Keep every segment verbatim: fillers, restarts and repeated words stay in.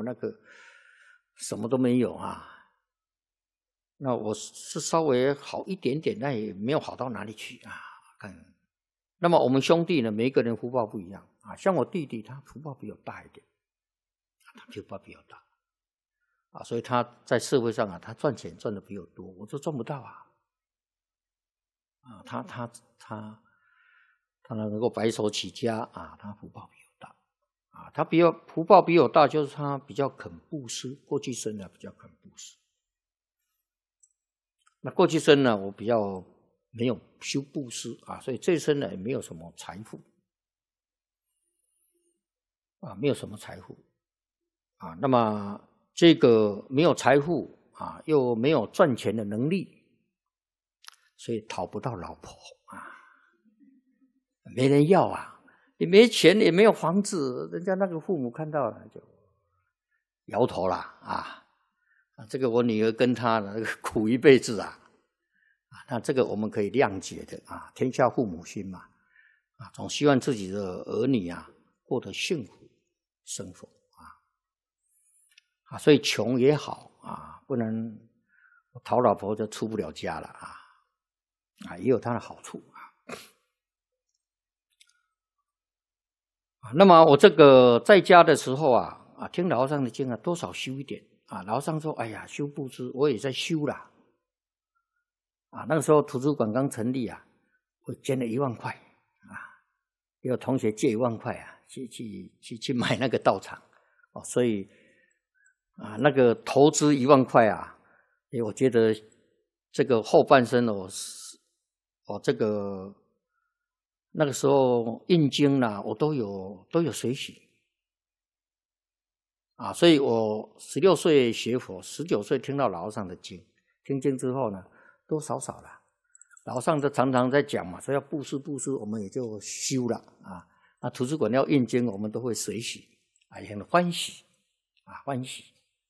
那个什么都没有啊。那我是稍微好一点点，但也没有好到哪里去啊。看，那么我们兄弟呢，每一个人福报不一样啊。像我弟弟，他福报比我大一点，他福报比我大啊，所以他在社会上啊，他赚钱赚的比我多，我就赚不到啊。啊，他他他他能够白手起家啊，他福报比我大啊，他比我福报比我大，就是他比较肯布施，过去生呢比较肯布施。那过去生呢，我比较没有修布施啊，所以这一生呢也没有什么财富啊，没有什么财富啊。那么这个没有财富啊，又没有赚钱的能力。所以讨不到老婆啊，没人要啊，也没钱，也没有房子，人家那个父母看到了就摇头了啊！这个我女儿跟他那个苦一辈子啊，那这个我们可以谅解的啊，天下父母心嘛，啊，总希望自己的儿女啊过得幸福生活啊，啊，所以穷也好啊，不能讨老婆就出不了家了啊。啊，也有它的好处啊。那么我这个在家的时候啊，啊，听老和尚的经啊，多少修一点啊。老和尚说：“哎呀，修布施，我也在修啦。”啊，那个时候图书馆刚成立啊，我捐了一万块啊，有同学借一万块啊，去去去去买那个道场哦，所以啊，那个投资一万块啊，哎，我觉得这个后半生我是。哦，这个那个时候印经啦，我都有都有随喜啊，所以我十六岁学佛，十九岁听到老和尚的经，听经之后呢，多少少了，老和尚就常常在讲嘛，说要布施布施，我们也就修了啊。那图书馆要印经，我们都会随喜啊，也很欢喜啊，欢喜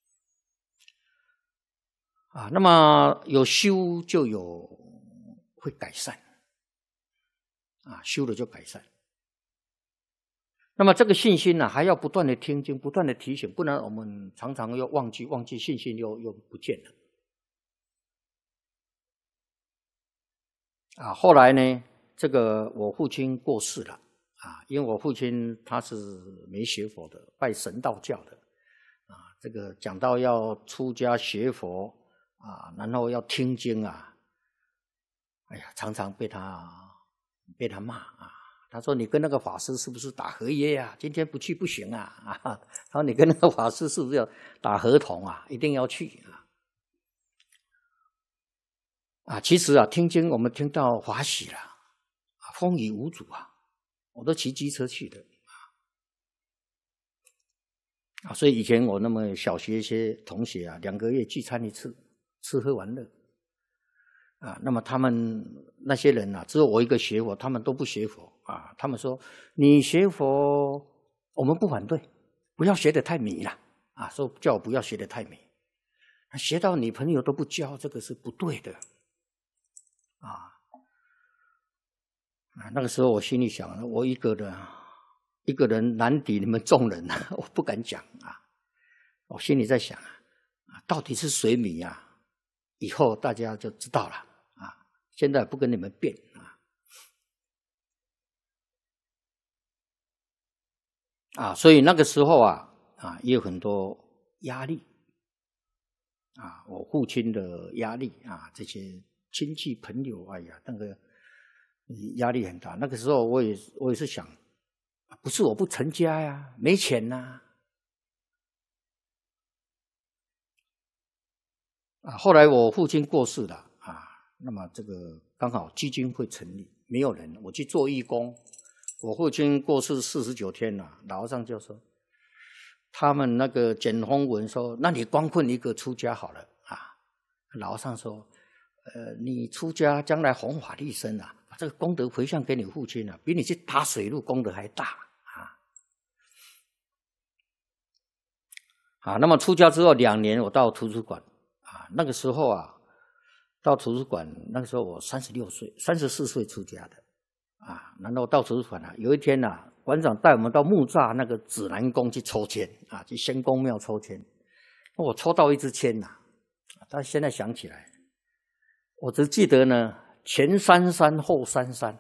啊。那么有修就有。会改善啊，修了就改善。那么这个信心呢、啊，还要不断的听经，不断的提醒，不然我们常常又忘记，忘记信心又又不见了。啊，后来呢，这个我父亲过世了啊，因为我父亲他是没学佛的，拜神道教的啊，这个讲到要出家学佛啊，然后要听经啊。哎呀，常常被他被他骂啊！他说：“你跟那个法师是不是打合约啊？今天不去不行啊！”啊，他说：“你跟那个法师是不是要打合同啊？一定要去啊！”啊，其实啊，听经我们听到欢喜了，啊，风雨无阻啊，我都骑机车去的啊。所以以前我那么小学一些同学啊，两个月聚餐一次，吃喝玩乐。啊，那么他们那些人啊，只有我一个学佛，他们都不学佛啊。他们说：“你学佛，我们不反对，不要学得太迷了啊。”说叫我不要学得太迷，学到女朋友都不交，这个是不对的啊。啊，那个时候我心里想，我一个人，一个人难敌你们众人啊，我不敢讲啊。我心里在想啊，到底是谁迷啊？以后大家就知道了。现在不跟你们辩啊！啊，所以那个时候啊啊，也有很多压力啊，我父亲的压力啊，这些亲戚朋友，哎呀，那个压力很大。那个时候我也我也是想，不是我不成家呀，没钱呐。啊，后来我父亲过世了啊。那么这个刚好基金会成立，没有人，我去做义工。我父亲过世四十九天了，老和尚就说，他们那个简宏文说，那你光棍一个出家好了啊。老和尚说，呃，你出家将来弘法利生啊，把这个功德回向给你父亲啊，比你去打水路功德还大啊。啊，那么出家之后两年，我到图书馆啊，那个时候啊。到图书馆，那个时候我三十六岁，三十四岁出家的， 啊，然后到图书馆啊，有一天呐、啊，馆长带我们到木栅那个指南宫去抽签啊，去仙公庙抽签。我抽到一支签呐、啊，但现在想起来，我只记得呢，前三三后三三。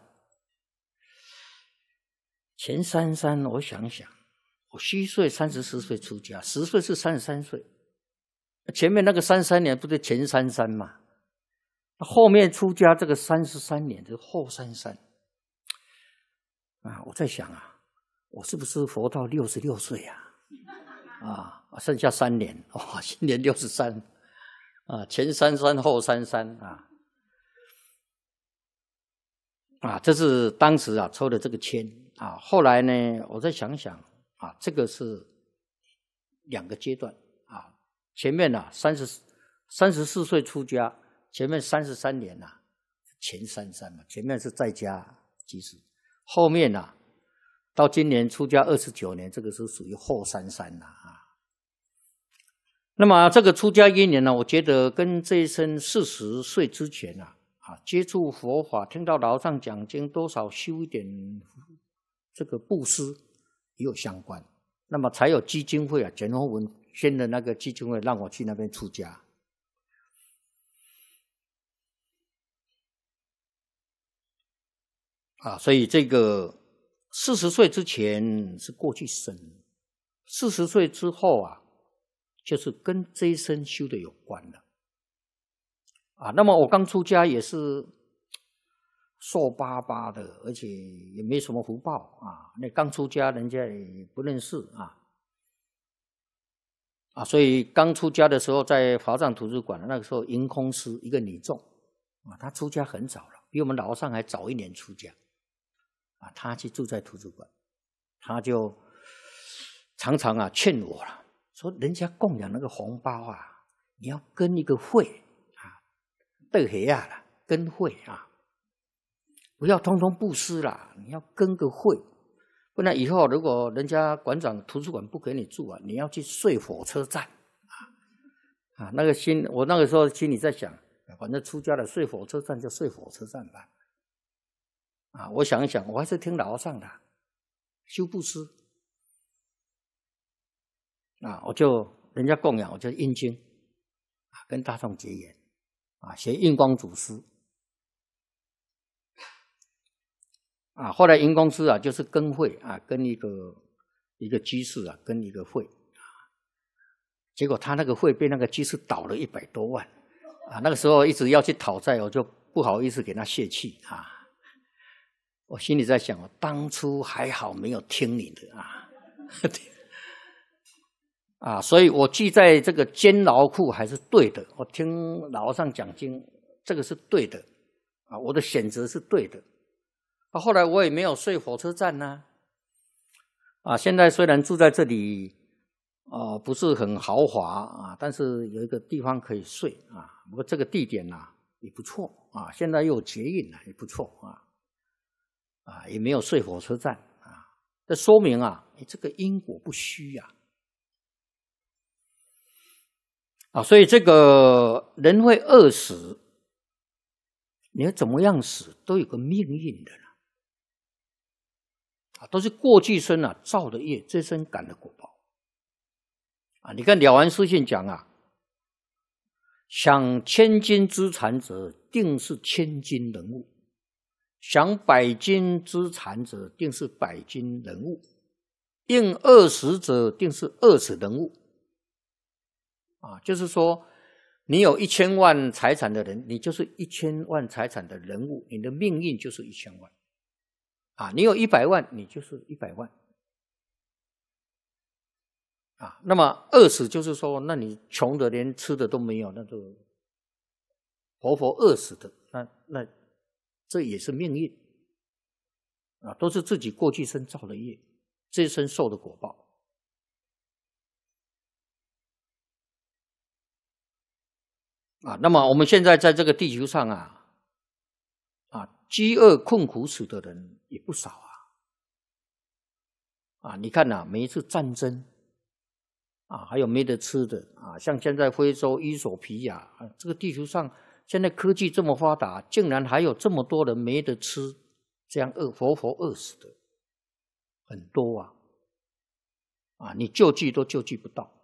前三三，我想想，我虚岁三十四岁出家，十岁是三十三岁，前面那个三三年不是前三三嘛？后面出家这个三十三年是后三三。啊，我在想啊，我是不是活到六十六岁啊？啊，剩下三年，哇，今年六十三，啊，前三三后三三啊，啊，这是当时啊抽的这个签啊。后来呢，我再想想啊，这个是两个阶段啊。前面啊三十三十四岁出家，前面三十三年呐、啊，前三三嘛，前面是在家居士。后面呐、啊，到今年出家二十九年，这个是属于后三三了啊。那么这个出家一年呢，我觉得跟这一生四十岁之前啊，啊接触佛法，听到老和尚讲经，多少修一点这个布施也有相关。那么才有基金会啊，简宏文宣的那个基金会，让我去那边出家。啊，所以这个四十岁之前是过去生，四十岁之后啊，就是跟这一生修的有关了。啊，那么我刚出家也是瘦巴巴的，而且也没什么福报啊。那刚出家人家也不认识啊，啊，所以刚出家的时候在华藏图书馆，那个时候营空师一个女众啊，她出家很早了，比我们老和尚还早一年出家。啊，他去住在图书馆，他就常常啊劝我了，说人家供养那个红包啊，你要跟一个会啊，对黑啊啦，跟会啊，不要通通布施啦，你要跟个会，不然以后如果人家馆长图书馆不给你住啊，你要去睡火车站啊啊，那个心，我那个时候心里在想，反正出家了，睡火车站就睡火车站吧。啊，我想一想，我还是听老和尚的，修布施啊，我就人家供养，我就印经啊，跟大众结缘啊，学印光祖师啊。后来印光师啊，就是跟会啊，跟一个一个居士啊，跟一个会啊，结果他那个会被那个居士倒了一百多万啊。那个时候一直要去讨债，我就不好意思给他泄气啊。我心里在想，我当初还好没有听你的啊，啊，所以我记在这个监牢库还是对的。我听老和尚讲经，这个是对的啊，我的选择是对的。啊，后来我也没有睡火车站呢、啊，啊，现在虽然住在这里，啊，不是很豪华啊，但是有一个地方可以睡啊。不过这个地点啊也不错啊，现在又有捷运了，也不错啊。啊，也没有睡火车站啊，这说明啊，你这个因果不虚啊，啊，所以这个人会饿死，你要怎么样死都有个命运的啦，啊，都是过去生啊造的业，这生感的果报，啊，你看了凡四训讲啊，享千金资产者，定是千金人物。享百金资产者，定是百金人物；应二十者，定是二十人物。啊，就是说，你有一千万财产的人，你就是一千万财产的人物，你的命运就是一千万。啊，你有一百万，你就是一百万。啊，那么饿死就是说，那你穷的连吃的都没有，那就活活饿死的，那那。这也是命运啊，都是自己过去生造的业，这一生受的果报啊。那么我们现在在这个地球上啊，啊，饥饿困苦死的人也不少啊。啊，你看呐、啊，每一次战争啊，还有没得吃的啊，像现在非洲伊索比亚啊，这个地球上。现在科技这么发达，竟然还有这么多人没得吃， 这样饿活活饿死的很多啊！啊，你救济都救济不到。